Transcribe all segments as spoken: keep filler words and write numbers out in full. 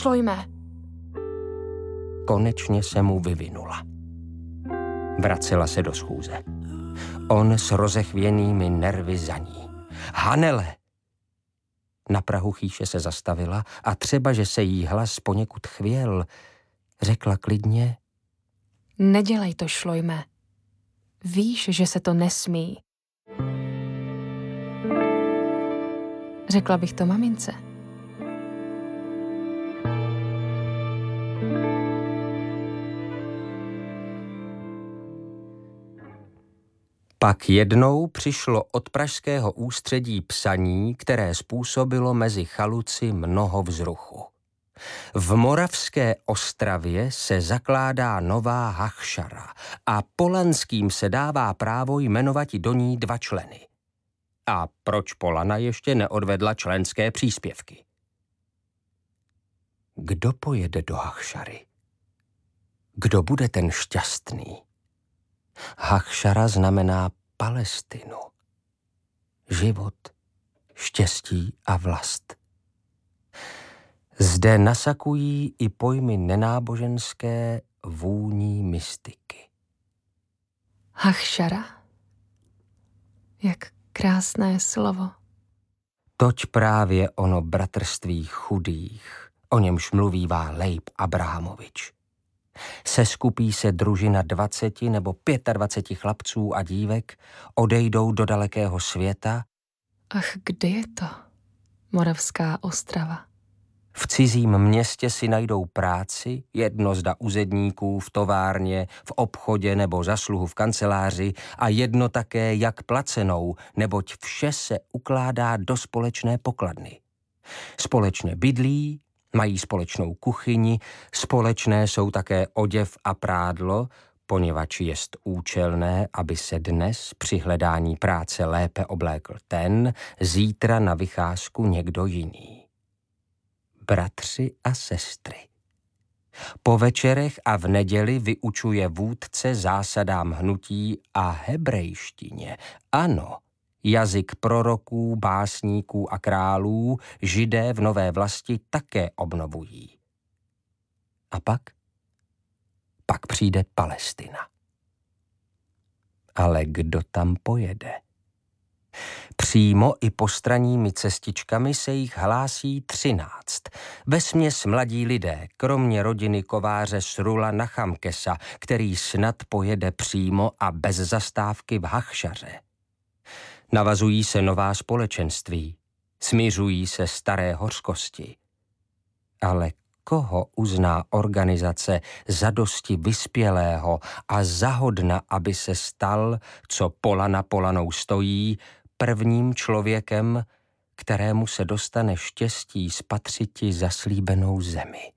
Šlojme. Konečně se mu vyvinula. Vracela se do schůze. On s rozechvěnými nervy za ní. Hanele! Na prahu chýše se zastavila a třeba, že se jí hlas poněkud chvěl, řekla klidně: Nedělej to, Šlojme. Víš, že se to nesmí. Řekla bych to mamince. Pak jednou přišlo od pražského ústředí psaní, které způsobilo mezi chaluci mnoho vzruchu. V Moravské Ostravě se zakládá nová hachšara a Polanským se dává právo jmenovati do ní dva členy. A proč Polana ještě neodvedla členské příspěvky? Kdo pojede do hachšary? Kdo bude ten šťastný? Hachšara znamená Palestinu. Život, štěstí a vlast. Zde nasakují i pojmy nenáboženské vůní mystiky. Hachšara? Jak krásné slovo. Toť právě ono bratrství chudých, o němž mluvívá Leib Abrahamovič. Seskupí se družina dvaceti nebo pětadvaceti chlapců a dívek, odejdou do dalekého světa. Ach, kde je to? Moravská Ostrava. V cizím městě si najdou práci, jedno zda u zedníků, v továrně, v obchodě nebo zasluhu v kanceláři a jedno také jak placenou, neboť vše se ukládá do společné pokladny. Společně bydlí, mají společnou kuchyni, společné jsou také oděv a prádlo, poněvadž jest účelné, aby se dnes při hledání práce lépe oblékl ten, zítra na vycházku někdo jiný. Bratři a sestry. Po večerech a v neděli vyučuje vůdce zásadám hnutí a hebrejštině. Ano, jazyk proroků, básníků a králů Židé v nové vlasti také obnovují. A pak? Pak přijde Palestina. Ale kdo tam pojede? Přímo i postranními cestičkami se jich hlásí třináct. Vesměs mladí lidé, kromě rodiny kováře Srula Nachamkesa, který snad pojede přímo a bez zastávky v hachšaře. Navazují se nová společenství, smířují se staré hořkosti. Ale koho uzná organizace zadosti vyspělého a zahodna, aby se stal, co Polana Polanou stojí, prvním člověkem, kterému se dostane štěstí spatřiti zaslíbenou zemi?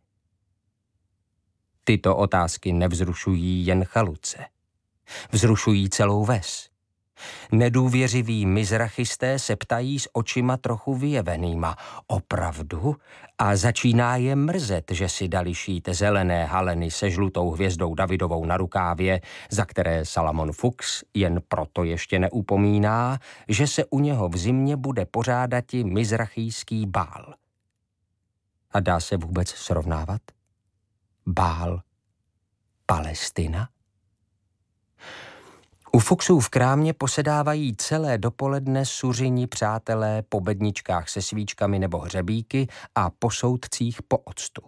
Tyto otázky nevzrušují jen chaluce. Vzrušují celou ves. Nedůvěřiví mizrachisté se ptají s očima trochu vyjevenýma. Opravdu? A začíná je mrzet, že si dali šít zelené haleny se žlutou hvězdou Davidovou na rukávě, za které Salamon Fuchs jen proto ještě neupomíná, že se u něho v zimě bude pořádati mizrachijský bál. A dá se vůbec srovnávat? Bál Palestina? U Fuchsů v krámě posedávají celé dopoledne suřini přátelé po bedničkách se svíčkami nebo hřebíky a po soudcích po octu.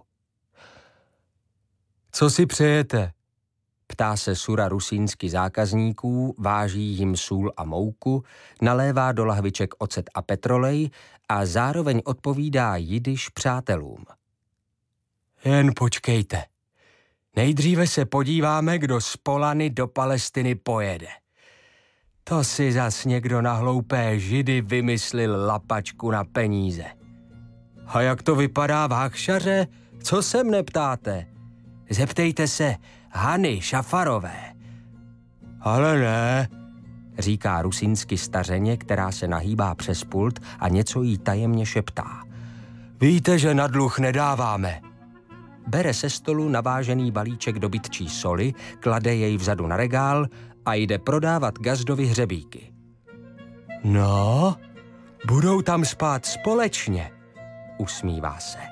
Co si přejete? Ptá se sura rusínsky zákazníků, váží jim sůl a mouku, nalévá do lahviček ocet a petrolej a zároveň odpovídá jidiš přátelům. Jen počkejte. Nejdříve se podíváme, kdo z Polany do Palestiny pojede. To si zas někdo na hloupé Židy vymyslil lapačku na peníze. A jak to vypadá v hachšaře? Co se mne ptáte? Zeptejte se Hany Šafarové. Ale ne, říká rusínsky stařeně, která se nahýbá přes pult a něco jí tajemně šeptá. Víte, že na dluh nedáváme. Bere se stolu navážený balíček dobytčí soli, klade jej vzadu na regál a jde prodávat gazdovi hřebíky. No, budou tam spát společně, usmívá se.